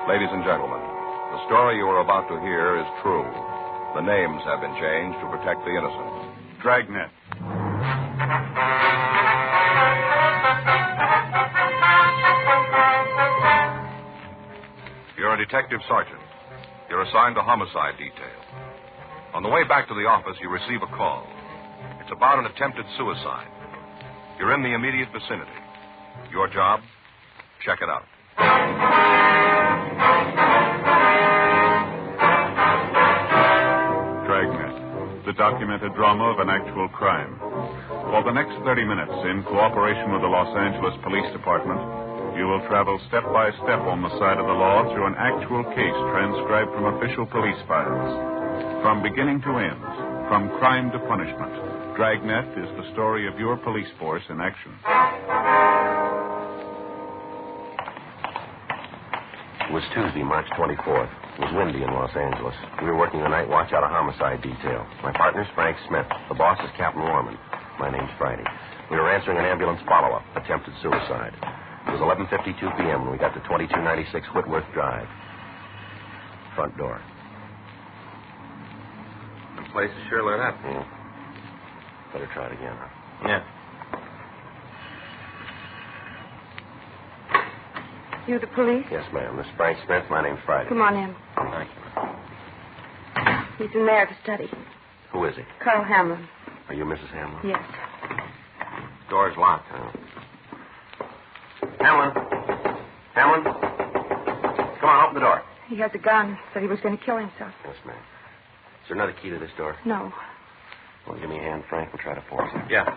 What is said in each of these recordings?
Ladies and gentlemen, the story you are about to hear is true. The names have been changed to protect the innocent. Dragnet. You're a detective sergeant. You're assigned to homicide detail. On the way back to the office, you receive a call. It's about an attempted suicide. You're in the immediate vicinity. Your job? Check it out. Dragnet, the documented drama of an actual crime. For the next 30 minutes, in cooperation with the Los Angeles Police Department, you will travel step by step on the side of the law through an actual case transcribed from official police files. From beginning to end, from crime to punishment, Dragnet is the story of your police force in action. It was Tuesday, March 24th. It was windy in Los Angeles. We were working the night watch out of homicide detail. My partner's Frank Smith. The boss is Captain Warman. My name's Friday. We were answering an ambulance follow-up, attempted suicide. It was 11:52 p.m. when we got to 2296 Whitworth Drive. Front door. The place is sure lit up. Yeah. Better try it again, huh? Yeah. You the police? Yes, ma'am. This is Frank Smith. My name's Friday. Come on in. Thank you. He's in there to study. Who is he? Carl Hamlin. Are you Mrs. Hamlin? Yes. Door's locked. Oh. Hamlin? Come on, open the door. He has a gun. Said he was going to kill himself. Yes, ma'am. Is there another key to this door? No. Well, give me a hand, Frank. We'll try to force it. Yeah.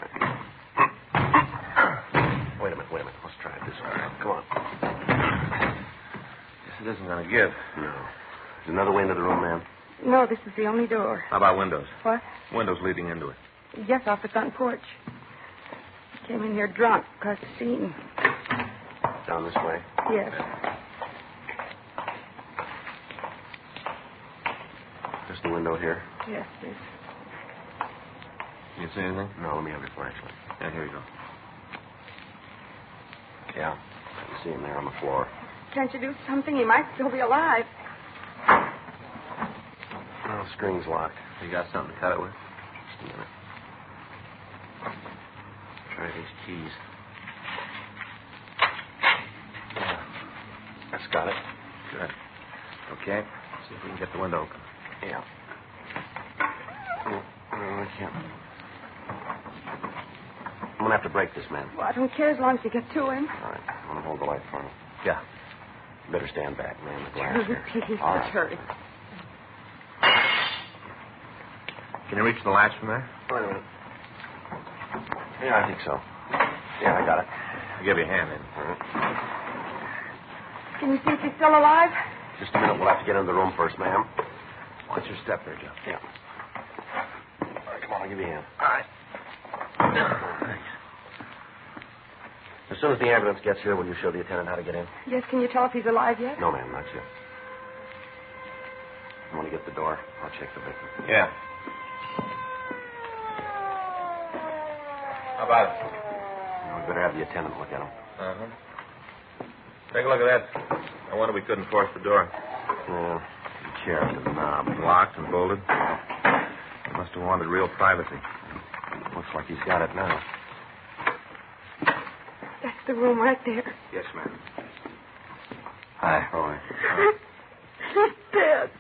Wait a minute. Let's try it this way. Come on. Guess it isn't going to give. No. Is there another way into the room, ma'am? No, this is the only door. How about windows? What? Windows leading into it. Yes, off the front porch. Came in here drunk, caused a scene. Down this way? Yes. Just the window here? Yes, please. You see anything? No, let me have your flashlight. Yeah, here you go. Yeah. You see him there on the floor. Can't you do something? He might still be alive. Well, the string's locked. You got something to cut it with? Just a minute. Try these keys. Yeah. That's got it. Good. Okay. See if we can get the window open. Yeah. I can't. I'm going to have to break this, man. Well, I don't care as long as you get to him. All right. I'm going to hold the light for him. Yeah. You better stand back, man. The glass Hurry, here. please. All Let's right. hurry. Can you reach the latch from there? Wait a minute. Yeah, I think so. Yeah, I got it. I'll give you a hand in. All right. Can you see if he's still alive? Just a minute. We'll have to get into the room first, ma'am. Watch your step there, Joe. Yeah. All right, come on. I'll give you a hand. All right. Thanks. As soon as the ambulance gets here, will you show the attendant how to get in? Yes, can you tell if he's alive yet? No, ma'am, not yet. You want to get the door? I'll check the victim. Yeah. How about it? We better have the attendant look at him. Uh-huh. Take a look at that. I wonder we couldn't force the door. Yeah. The chair to the knob. Locked and bolted. He must have wanted real privacy. Looks like he's got it now. That's the room right there. Yes, ma'am. Hi. All right. He's dead.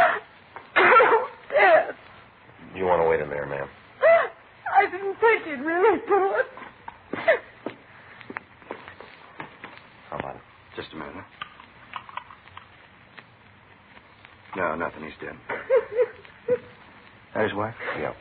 Dead. You want to wait in there, ma'am? I didn't think he'd really do it. How about it? Just a minute. No, nothing. He's dead. That his wife? Yeah.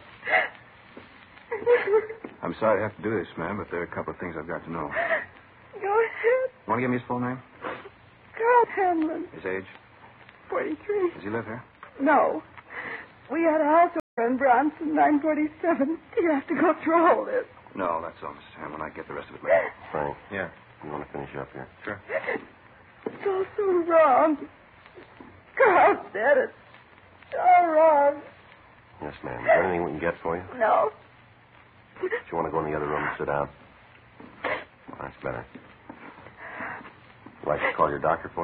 I'm sorry to have to do this, ma'am, but there are a couple of things I've got to know. Go ahead. Want to give me his full name? Carl Hamlin, His age? 43. Does he live here? No. We had a house over in Bronson, 947. You have to go through all this. No, that's all, Mrs. Hamlin. I get the rest of it later. Frank, Yeah. you want to finish up here? Sure. It's all so wrong. Carl said it. All wrong. Yes, ma'am. Is there anything we can get for you? No. Do you want to go in the other room and sit down? Well, that's better. Would you like to call your doctor for you?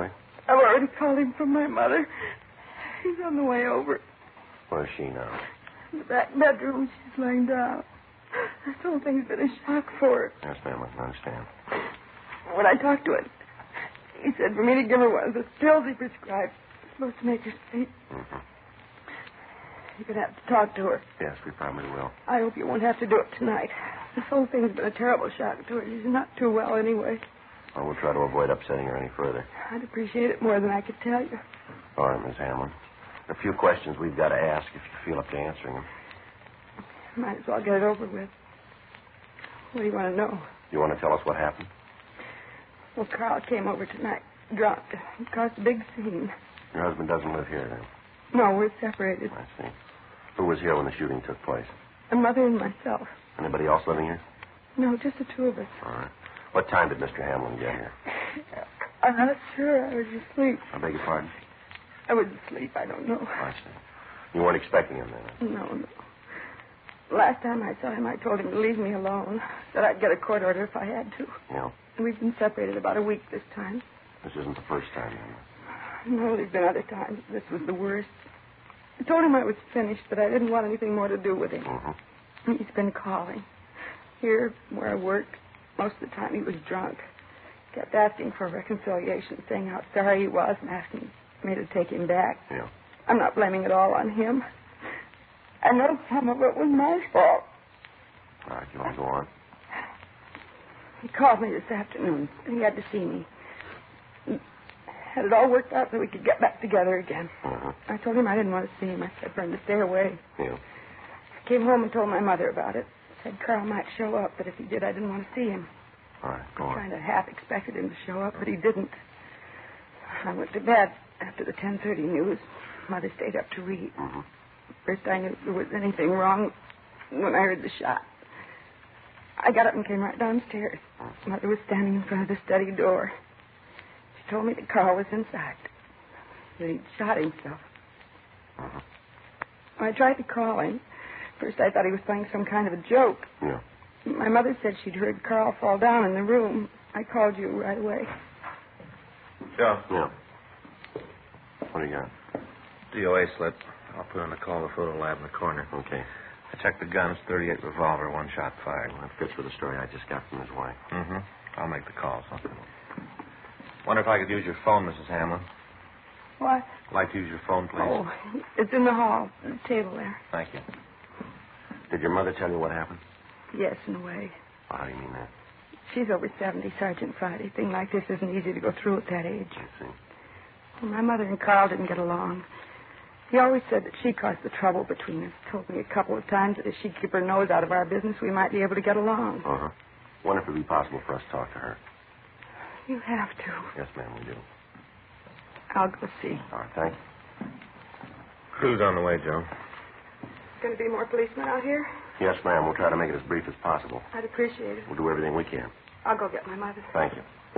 I've already called him from my mother. He's on the way over. Where's she now? In the back bedroom. She's laying down. This whole thing's been a shock for her. Yes, ma'am, I can understand. When I talked to him, he said for me to give her one of the pills he prescribed. It's supposed to make her sleep. Mm-hmm. You're going to have to talk to her. Yes, we probably will. I hope you won't have to do it tonight. This whole thing's been a terrible shock to her. She's not too well anyway. I will try to avoid upsetting her any further. I'd appreciate it more than I could tell you. All right, Miss Hamlin. A few questions we've got to ask if you feel up to answering them. Might as well get it over with. What do you want to know? You want to tell us what happened? Well, Carl came over tonight, drunk. He caused a big scene. Your husband doesn't live here, then? No, we're separated. I see. Who was here when the shooting took place? A mother and myself. Anybody else living here? No, just the two of us. All right. What time did Mr. Hamlin get here? I'm not sure. I was asleep. I beg your pardon? I was asleep. I don't know. I see. You weren't expecting him then? No. Last time I saw him, I told him to leave me alone. Said I'd get a court order if I had to. Yeah. We've been separated about a week this time. This isn't the first time, then? No, there's been other times. This was the worst. I told him I was finished, but I didn't want anything more to do with him. Mm-hmm. He's been calling. Here, where I work, most of the time he was drunk. Kept asking for reconciliation, saying how sorry he was and asking me to take him back. Yeah. I'm not blaming it all on him. I know some of it was my fault. All right, you want to go on? He called me this afternoon. He had to see me. He had it all worked out so we could get back together again. Uh-huh. I told him I didn't want to see him. I said for him to stay away. Yeah. I came home and told my mother about it. Said Carl might show up, but if he did, I didn't want to see him. All right, go I on. kind of half expected him to show up, but he didn't. I went to bed after the 10:30 news. Mother stayed up to read. Mm-hmm. First I knew there was anything wrong when I heard the shot. I got up and came right downstairs. Mother was standing in front of the study door. She told me that Carl was inside, that he'd shot himself. Uh-huh. I tried to call him. First I thought he was playing some kind of a joke. Yeah. My mother said she'd heard Carl fall down in the room. I called you right away. Joe. Yeah. What do you got? DOA slip. I'll put in a call to the photo lab in the corner. Okay. I checked the guns, 38 revolver, one shot fired. Well, that fits with the story I just got from his wife. Mm-hmm. I'll make the call. Wonder if I could use your phone, Mrs. Hamlin. What? I'd like to use your phone, please. Oh, it's in the hall, on the table there. Thank you. Did your mother tell you what happened? Yes, in a way. Oh, how do you mean that? She's over 70, Sergeant Friday. A thing like this isn't easy to go through at that age. I see. Well, my mother and Carl didn't get along. He always said that she caused the trouble between us. Told me a couple of times that if she'd keep her nose out of our business, we might be able to get along. Uh-huh. Wonder if it'd be possible for us to talk to her. You have to. Yes, ma'am, we do. I'll go see. All right, thank you. Crew's on the way, Joe. Going to be more policemen out here? Yes, ma'am. We'll try to make it as brief as possible. I'd appreciate it. We'll do everything we can. I'll go get my mother. Thank you.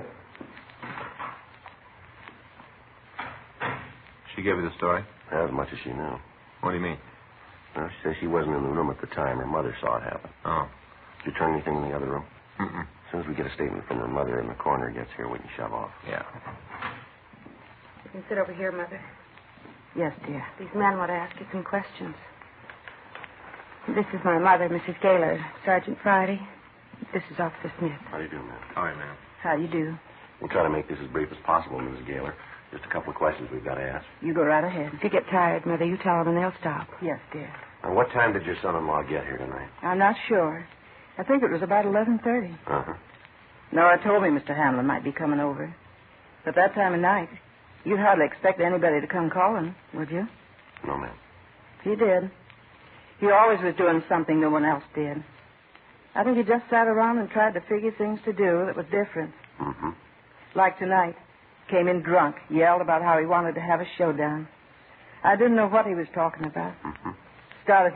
She gave you the story? As much as she knew. What do you mean? Well, she says she wasn't in the room at the time. Her mother saw it happen. Oh. Did you turn anything in the other room? Mm-mm. As soon as we get a statement from her mother and the coroner gets here, we can shove off. Yeah. You can sit over here, Mother. Yes, dear. These men want to ask you some questions. This is my mother, Mrs. Gaylor. Sergeant Friday. This is Officer Smith. How do you do, ma'am? All right, ma'am. How you do? We'll try to make this as brief as possible, Mrs. Gaylor. Just a couple of questions we've got to ask. You go right ahead. If you get tired, Mother, you tell them and they'll stop. Yes, dear. Now, what time did your son-in-law get here tonight? I'm not sure. I think it was about 11:30. Uh-huh. Nora told me Mr. Hamlin might be coming over. But that time of night, you'd hardly expect anybody to come calling, would you? No, ma'am. He did. He always was doing something no one else did. I think he just sat around and tried to figure things to do that was different. Mm-hmm. Like tonight. Came in drunk, yelled about how he wanted to have a showdown. I didn't know what he was talking about. Mm-hmm. Started